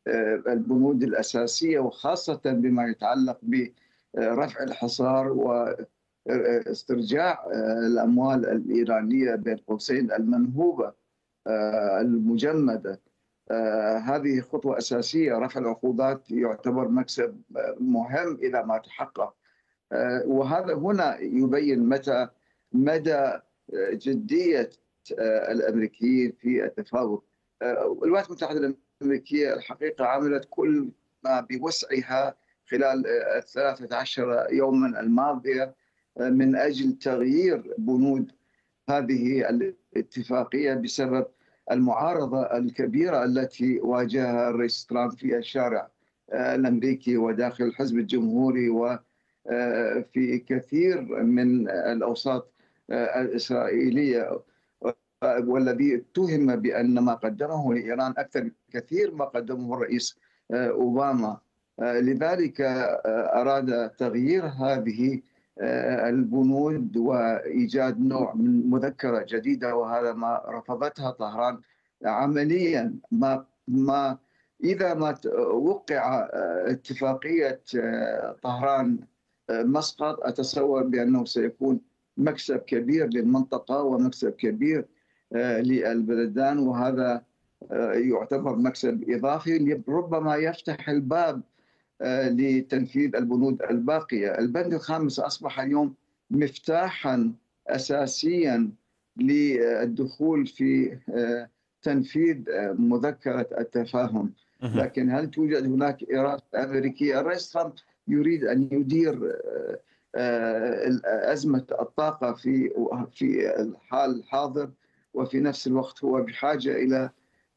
البنود الأساسية، وخاصة بما يتعلق برفع الحصار واسترجاع الأموال الإيرانية بين قوسين المنهوبة المجمدة. هذه خطوة أساسية. رفع العقوبات يعتبر مكسب مهم إذا ما تحقق. وهذا هنا يبين مدى جدية الأمريكيين في التفاوض. الولايات المتحدة الأمريكية الحقيقة عملت كل ما بوسعها خلال 13 يوما الماضية من أجل تغيير بنود هذه الاتفاقية بسبب المعارضة الكبيرة التي واجهها الرئيس ترامب في الشارع الأمريكي وداخل الحزب الجمهوري وفي كثير من الأوساط الإسرائيلية، والذي اتهم بأن ما قدمه لإيران أكثر كثير ما قدمه الرئيس أوباما. لذلك أراد تغيير هذه البنود وإيجاد نوع من مذكرة جديدة، وهذا ما رفضتها طهران عمليا. إذا ما وقع اتفاقية طهران مسقط، أتصور بأنه سيكون مكسب كبير للمنطقة ومكسب كبير للبلدان، وهذا يعتبر مكسب إضافي ربما يفتح الباب لتنفيذ البنود الباقية. البند الخامس أصبح اليوم مفتاحا أساسيا للدخول في تنفيذ مذكرة التفاهم. لكن هل توجد هناك إرادة أمريكية؟ الرئيس ترامب يريد أن يدير أزمة الطاقة في الحال الحاضر، وفي نفس الوقت هو بحاجة إلى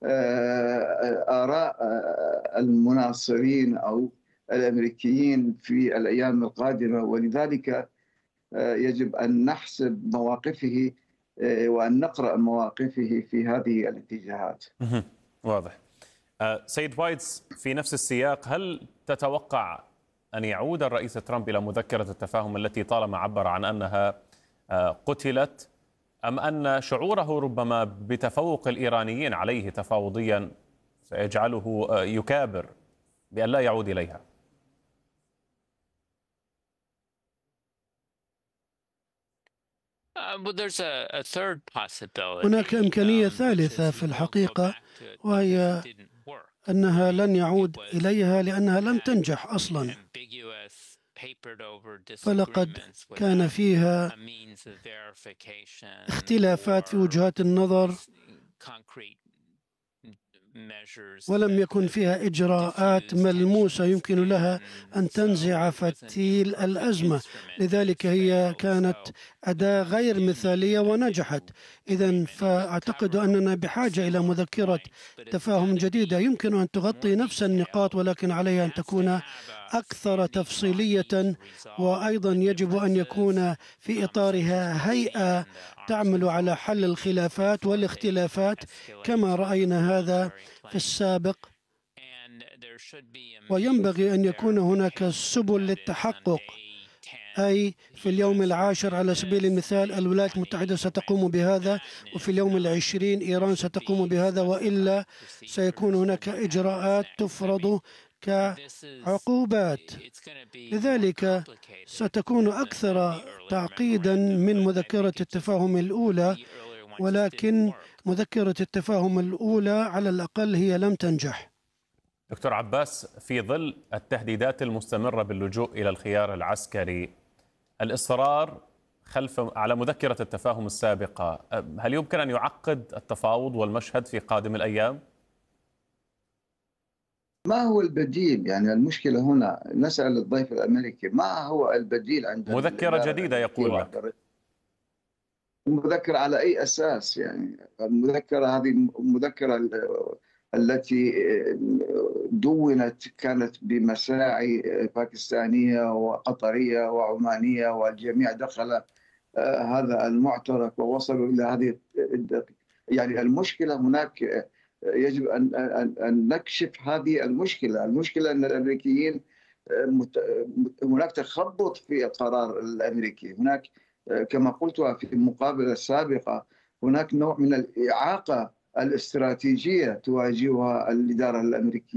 آراء المناصرين أو الأمريكيين في الأيام القادمة، ولذلك يجب أن نحسب مواقفه وأن نقرأ مواقفه في هذه الاتجاهات. واضح. سيد وايتس، في نفس السياق، هل تتوقع أن يعود الرئيس ترامب إلى مذكرة التفاهم التي طالما عبر عن أنها قتلت، أم أن شعوره ربما بتفوق الإيرانيين عليه تفاوضيا سيجعله يكابر بأن لا يعود إليها؟ هناك إمكانية ثالثة في الحقيقة، وهي أنها لن يعود إليها لأنها لم تنجح أصلا، فلقد كان فيها اختلافات في وجهات النظر، ولم يكن فيها إجراءات ملموسة يمكن لها أن تنزع فتيل الأزمة. لذلك هي كانت أداة غير مثالية ونجحت. إذن فأعتقد أننا بحاجة إلى مذكرة تفاهم جديدة يمكن أن تغطي نفس النقاط، ولكن عليها أن تكون أكثر تفصيلية، وأيضا يجب أن يكون في إطارها هيئة تعمل على حل الخلافات والاختلافات كما رأينا هذا في السابق. وينبغي أن يكون هناك سبل للتحقق، أي في اليوم العاشر على سبيل المثال الولايات المتحدة ستقوم بهذا، وفي اليوم العشرين إيران ستقوم بهذا، وإلا سيكون هناك إجراءات تفرض كعقوبات. لذلك ستكون أكثر تعقيدا من مذكرة التفاهم الأولى، ولكن مذكرة التفاهم الأولى على الأقل هي لم تنجح. دكتور عباس، في ظل التهديدات المستمرة باللجوء إلى الخيار العسكري، الإصرار على مذكرة التفاهم السابقة، هل يمكن أن يعقد التفاوض والمشهد في قادم الأيام؟ ما هو البديل؟ يعني المشكلة هنا نسأل الضيف الأمريكي ما هو البديل عند مذكرة جديدة يقول لك. مذكرة على أي أساس؟ يعني المذكرة هذه مذكرة التي دونت كانت بمساعي باكستانية وقطرية وعمانية، والجميع دخل هذا المعترك ووصلوا إلى هذه يعني المشكلة هناك. يجب أن نكشف هذه المشكلة. المشكلة أن الأمريكيين هناك تخبط في القرار الأمريكي. هناك كما قلت في المقابلة السابقة هناك نوع من الإعاقة الاستراتيجية تواجهها الإدارة الأمريكية.